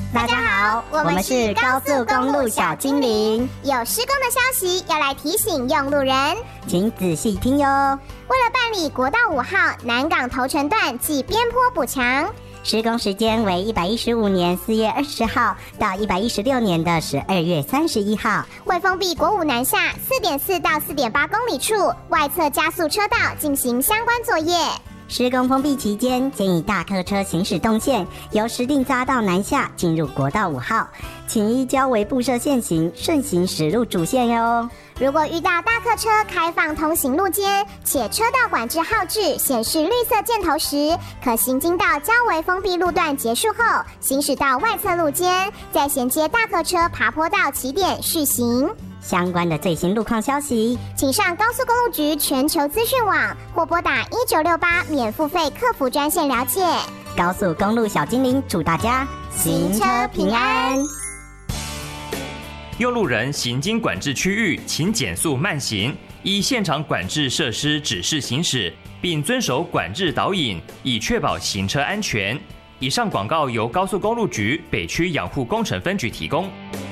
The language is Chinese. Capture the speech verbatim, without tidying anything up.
大家好，我们是高速公路小精灵， 有施工的消息要来提醒用路人， 请仔细听哟。 为了办理国道五号南港头城段暨边坡补强， 施工时间为一百一十五年四月二十号到一百一十六年的十二月三十一号， 会封闭国五南下四点四到四点八公里处外侧加速车道进行相关作业。 施工封闭期间，建议大客车行驶动线由石碇匝道南下进入国道五号，请依交维布设线型顺行驶入主线哟。 如果遇到大客车开放通行路肩，且车道管制号志显示绿色箭头时，可行经到交维封闭路段结束后，行驶到外侧路肩，再衔接大客车爬坡道起点续行。 相关的最新路况消息， 请上高速公路局全球资讯网或拨打一九六八免付费客服专线了解。 高速公路小精灵祝大家行车平安。 用路人行经管制区域，请减速慢行，依现场管制设施指示行驶，并遵守管制导引，以确保行车安全。以上广告由高速公路局北区养护工程分局提供。